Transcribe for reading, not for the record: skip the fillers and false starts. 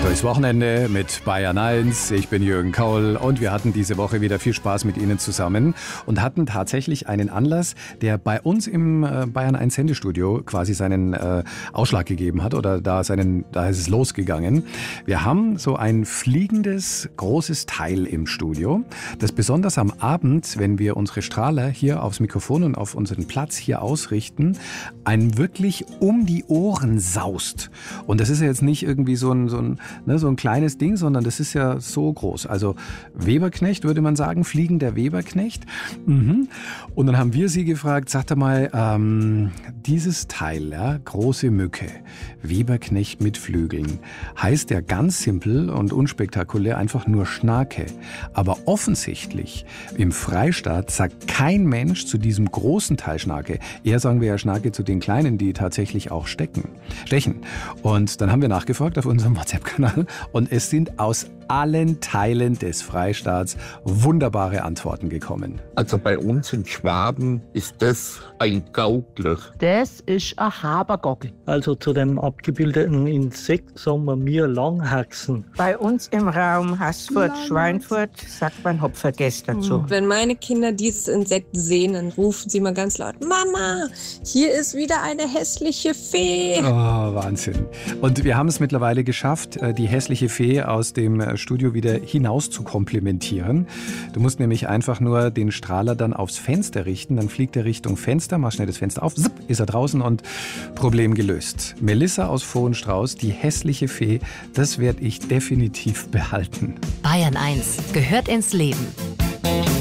Durchs Wochenende mit Bayern 1. Ich bin Jürgen Kaul und wir hatten diese Woche wieder viel Spaß mit Ihnen zusammen und hatten tatsächlich einen Anlass, der bei uns im Bayern 1 Sendestudio quasi seinen Ausschlag gegeben hat oder da ist es losgegangen. Wir haben so ein fliegendes großes Teil im Studio, das besonders am Abend, wenn wir unsere Strahler hier aufs Mikrofon und auf unseren Platz hier ausrichten, einen wirklich um die Ohren saust. Und das ist ja jetzt nicht irgendwie so ein kleines Ding, sondern das ist ja so groß. Also Weberknecht, würde man sagen, fliegender Weberknecht. Mhm. Und dann haben wir sie gefragt, sagt mal, dieses Teil, ja, große Mücke, Weberknecht mit Flügeln, heißt ja ganz simpel und unspektakulär einfach nur Schnake. Aber offensichtlich im Freistaat sagt kein Mensch zu diesem großen Teil Schnake. Eher sagen wir ja Schnake zu den kleinen, die tatsächlich auch stechen. Und dann haben wir nachgefragt auf unserem WhatsApp-Kanal und es sind aus allen Teilen des Freistaats wunderbare Antworten gekommen. Also bei uns in Schwaben ist das ein Gaukler. Das ist ein Habergockel. Also zu dem abgebildeten Insekt sagen wir Langhaxen. Bei uns im Raum Haßfurt-Schweinfurt sagt man Hopfergäst dazu. Wenn meine Kinder dieses Insekt sehen, dann rufen sie mal ganz laut: Mama, hier ist wieder eine hässliche Fee. Oh, Wahnsinn. Und wir haben es mittlerweile geschafft, die hässliche Fee aus dem Studio wieder hinaus zu komplimentieren. Du musst nämlich einfach nur den Strahler dann aufs Fenster richten, dann fliegt er Richtung Fenster, mach schnell das Fenster auf, zipp, ist er draußen und Problem gelöst. Melissa aus Vohenstrauß, die hässliche Fee, das werde ich definitiv behalten. Bayern 1 gehört ins Leben.